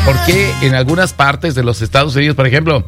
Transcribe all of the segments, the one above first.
¿por qué en algunas partes de los Estados Unidos, por ejemplo,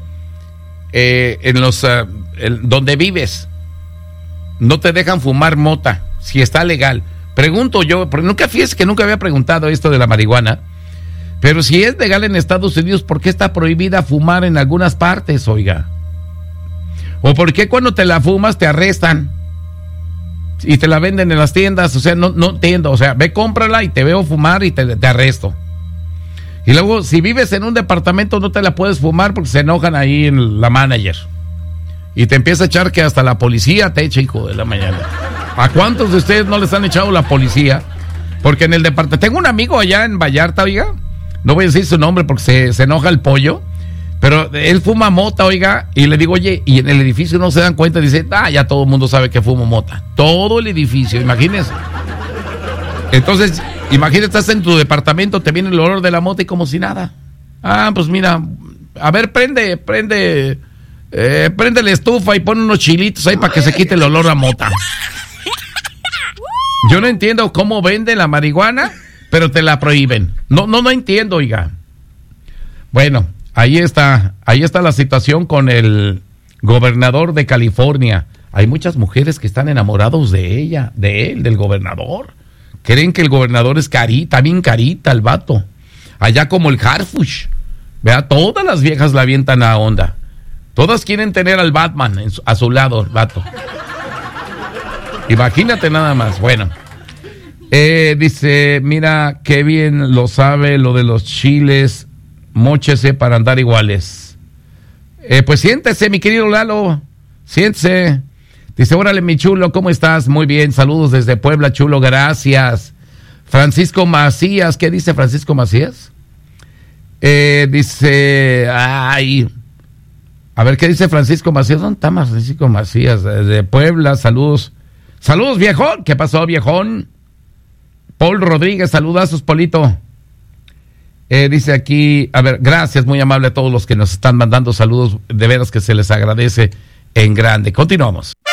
donde vives, no te dejan fumar mota si está legal? Pregunto yo, porque fíjese que nunca había preguntado esto de la marihuana, pero si es legal en Estados Unidos, ¿por qué está prohibida fumar en algunas partes, oiga? ¿O por qué cuando te la fumas te arrestan y te la venden en las tiendas? O sea, no entiendo. O sea, ve, cómprala y te veo fumar y te arresto. Y luego, si vives en un departamento, no te la puedes fumar porque se enojan ahí en la manager. Y te empieza a echar que hasta la policía te echa, hijo de la mañana. ¿A cuántos de ustedes no les han echado la policía? Porque en el departamento... Tengo un amigo allá en Vallarta, oiga. No voy a decir su nombre porque se enoja el pollo. Pero él fuma mota, oiga. Y le digo, oye, y en el edificio no se dan cuenta. Dice, ya todo el mundo sabe que fumo mota. Todo el edificio, imagínense. Entonces, imagínate, estás en tu departamento, te viene el olor de la mota y como si nada. Pues mira, a ver, prende la estufa y pon unos chilitos ahí para que se quite el olor a mota. Yo no entiendo cómo venden la marihuana, pero te la prohíben. No entiendo, oiga. Bueno, ahí está la situación con el gobernador de California. Hay muchas mujeres que están enamorados de él, del gobernador. Creen que el gobernador es bien carita el vato. Allá como el Harfush. Vea, todas las viejas la avientan a onda. Todas quieren tener al Batman a su lado, el vato. Imagínate nada más. Bueno, dice, mira, qué bien lo sabe lo de los chiles. Móchese para andar iguales. Pues siéntese, mi querido Lalo. Siéntese. Dice, órale, mi chulo, ¿cómo estás? Muy bien, saludos desde Puebla, chulo, gracias. Francisco Macías, ¿qué dice Francisco Macías? Dice, a ver, ¿qué dice Francisco Macías? ¿Dónde está Francisco Macías? De Puebla, saludos. Saludos, viejón. ¿Qué pasó, viejón? Paul Rodríguez, saludazos, Polito. Dice aquí, a ver, gracias, muy amable a todos los que nos están mandando saludos. De veras que se les agradece en grande. Continuamos.